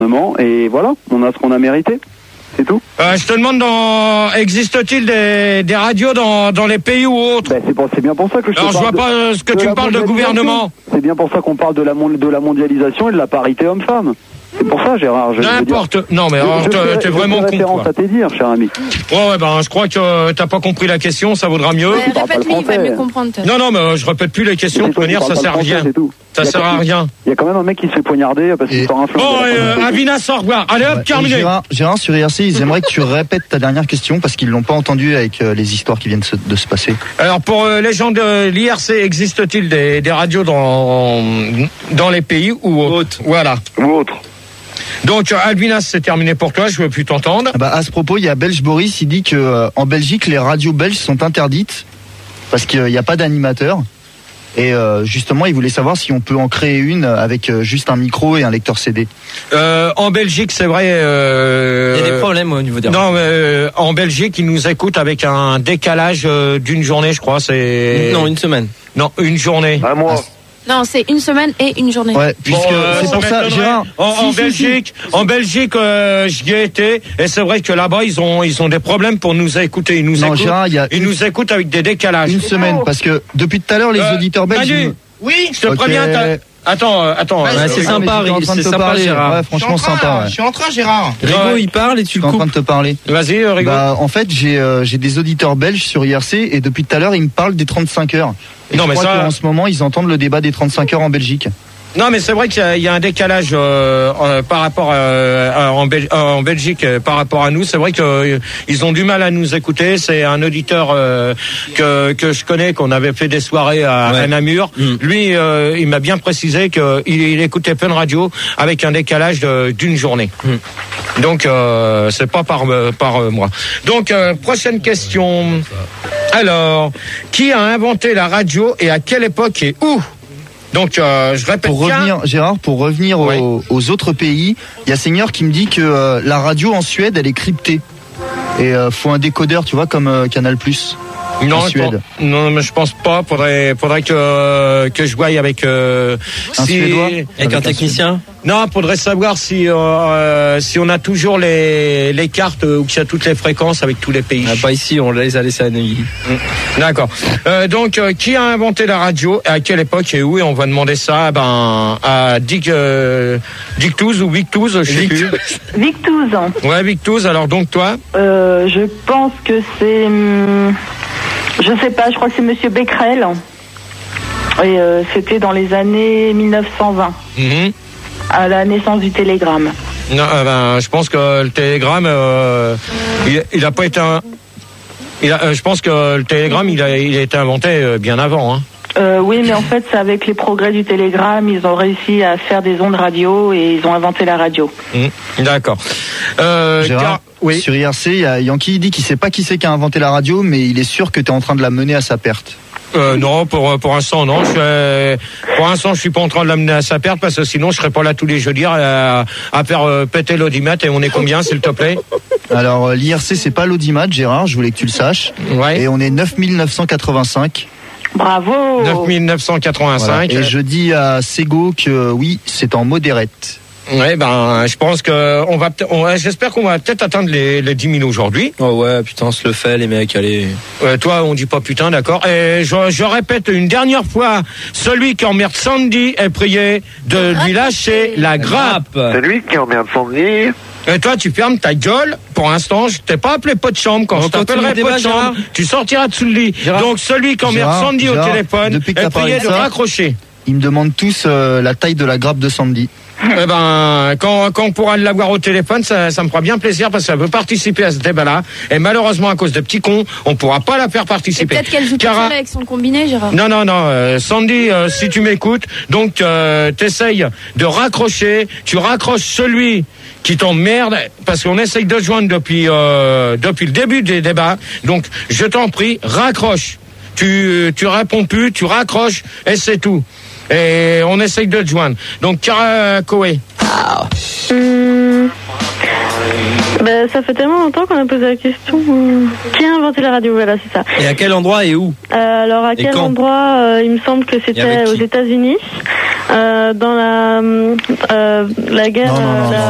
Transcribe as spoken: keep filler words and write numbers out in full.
gouvernement, et voilà, on a ce qu'on a mérité. C'est tout. Euh, je te demande, dans... existe-t-il des, des radios dans, dans les pays ou autres? Ben, c'est, pour, c'est bien pour ça que je Alors, te je parle vois de, pas ce que de tu la me parles de gouvernement. C'est bien pour ça qu'on parle de la, de la mondialisation et de la parité homme-femme. C'est pour ça, Gérard. Je, N'importe. Je dire, non, mais alors, je, je t'es, t'es vraiment con, référence quoi. à tes dires, cher ami. Ouais, ouais, ben, je crois que t'as pas compris la question, ça vaudra mieux. Ouais, répète-lui, il va mieux comprendre. Non, non, mais euh, je répète plus les questions, de toute manière, ça sert à rien. Ça sert à rien. Il y a quand même un mec qui se fait poignarder parce qu'il sort un flot. Oh, euh, Avina, au revoir. Allez hop, Ouais, terminé. Gérard, Gérard, sur I R C, ils aimeraient que tu répètes ta dernière question parce qu'ils l'ont pas entendu avec euh, les histoires qui viennent se, de se passer. Alors, pour euh, les gens de l'I R C, existe-t-il des, des radios dans, dans les pays ou autres? Voilà. Ou autres. Donc, Albinas, c'est terminé pour toi, je veux plus t'entendre. Ah bah, à ce propos, il y a Belge Boris, il dit que euh, en Belgique, les radios belges sont interdites parce qu'il n'y a pas d'animateur. Et euh, justement, il voulait savoir si on peut en créer une avec euh, juste un micro et un lecteur C D. Euh, en Belgique, c'est vrai. Euh, il y a des problèmes au niveau des radios. Non, mais euh, en Belgique, ils nous écoutent avec un décalage euh, d'une journée, je crois. C'est non, une semaine. Non, une journée. Un mois. Non, c'est une semaine et une journée. Ouais, puisque bon, euh, c'est ça pour ça, Gérard. En, en si, Belgique, si, si. en Belgique, euh, j'y ai été, et c'est vrai que là-bas, ils ont, ils ont des problèmes pour nous écouter. Ils nous Non, écoutent. Gérard, il y a ils une, nous écoutent avec des décalages. une semaine, parce que depuis tout à l'heure, les Euh, auditeurs belges. Manu, ils- oui, je te Ok. préviens. t'as- Attends, euh, attends. Ouais, euh, c'est Rigo. sympa, mais j'étais en train de c'est te sympa, parler. Gérard. Ouais, franchement sympa. Ouais. Je suis en train, Gérard. Rigo, Ouais. il parle et tu Je le suis en train coupes. de te parler. Vas-y, euh, Rigo. Bah, en fait, j'ai euh, j'ai des auditeurs belges sur I R C et depuis tout à l'heure, ils me parlent des trente-cinq heures. Et Non, je mais crois ça- qu'en ce moment, ils entendent le débat des trente-cinq heures en Belgique. Non, mais c'est vrai qu'il y a, il y a un décalage euh, euh, par rapport euh, à, en, Bel- euh, en Belgique euh, par rapport à nous. C'est vrai qu'ils euh, ils ont du mal à nous écouter. C'est un auditeur euh, que que je connais, qu'on avait fait des soirées à, Ouais. à Namur. Mm. Lui, euh, il m'a bien précisé qu'il il écoutait plein de radios avec un décalage de, d'une journée. Mm. Donc euh, c'est pas par euh, par euh, moi. Donc euh, prochaine question. Alors, qui a inventé la radio et à quelle époque et où? Donc, euh, je répète Pour bien. revenir, Gérard, pour revenir Ouais. aux, aux autres pays, il y a Seigneur qui me dit que euh, la radio en Suède, elle est cryptée. Et euh, faut un décodeur, tu vois, comme euh, Canal plus. Non, en Suède. attends. Non, mais je pense pas. Faudrait, faudrait que que je voie avec euh, Un si. Suédois Avec Avec un un technicien. Non, faudrait savoir si euh, si on a toujours les les cartes euh, ou qu'il y a toutes les fréquences avec tous les pays. Ah, pas ici, on les a laissés à Neuilly. D'accord. Euh, donc, euh, qui a inventé la radio et à quelle époque et où? Et on va demander ça, ben, à Dick, euh, Dick Touze ou Vic Touze, je sais plus. Victouze. Ouais, Vic Touze. Alors donc toi. Euh, je pense que c'est... hum, je sais pas, je crois que c'est Monsieur Becquerel. Et euh, c'était dans les années mille neuf cent vingt, Mhm. à la naissance du télégramme. Non, euh, ben, je pense que le télégramme, euh, il, il a pas été un. Il a, euh, je pense que le télégramme, il a, il a été inventé euh, bien avant. Hein. Euh, oui, mais en fait, c'est avec les progrès du télégramme, ils ont réussi à faire des ondes radio et ils ont inventé la radio. Mmh. D'accord. Euh, Gérard, car- oui. sur I R C, il y a Yankee, il dit qu'il sait pas qui c'est qui a inventé la radio, mais il est sûr que tu es en train de la mener à sa perte. Euh, non, pour pour l'instant non. Je suis, pour l'instant, je suis pas en train de l'amener à sa perte parce que sinon, je serais pas là tous les jeudis à, à faire euh, péter l'audimat. Et on est combien, s'il te plaît? Alors, euh, l'I R C, c'est pas l'audimat, Gérard, je voulais que tu le saches. Ouais. Et on est neuf mille neuf cent quatre-vingt-cinq. Bravo. neuf mille neuf cent quatre-vingt-cinq. Voilà. Et je dis à Sego que euh, oui, c'est en modérette. Ouais, ben, je pense que on va, peut- on, j'espère qu'on va peut-être atteindre les, les dix mille aujourd'hui. Oh ouais, putain, on se le fait, les mecs, allez. Euh, toi, on dit pas putain, d'accord. Et je, je répète une dernière fois, celui qui emmerde Sandy est prié de lui lâcher la grappe. C'est lui qui emmerde Sandy. Et toi, tu fermes ta gueule. Pour l'instant, je t'ai pas appelé pot de chambre. Quand On je t'appellerai continue le pot de débat, chambre, Gérard. tu sortiras dessous le lit. Gérard. Donc, celui qui emmerde Gérard, Sandy au Gérard, téléphone depuis que est t'as parlé prié de de ça- raccrocher. Ils me demandent tous euh, la taille de la grappe de Sandy. Eh ben, quand, quand on pourra l'avoir au téléphone, ça, ça me fera bien plaisir parce qu'elle veut participer à ce débat-là. Et malheureusement, à cause de petits cons, on pourra pas la faire Et participer. peut-être qu'elle joue toute Cara- seule avec son combiné, Gérard. Non, non, non, euh, Sandy, euh, si tu m'écoutes, donc euh, t'essayes de raccrocher, tu raccroches celui qui t'emmerde, parce qu'on essaye de joindre depuis euh, depuis le début des débats. Donc, je t'en prie, raccroche. Tu tu réponds plus, tu raccroches, et c'est tout. Et on essaye de te joindre. Donc, Cara Koé. Hum, ben, ça fait tellement longtemps qu'on a posé la question. Hum, Qui a inventé la radio? Voilà, c'est ça. Et à quel endroit et où? Euh, alors, à Et quel quand? endroit? euh, Il me semble que Et avec c'était qui? aux États-Unis, euh, dans la, hum, euh, la guerre. Non, non, non, euh, la- non.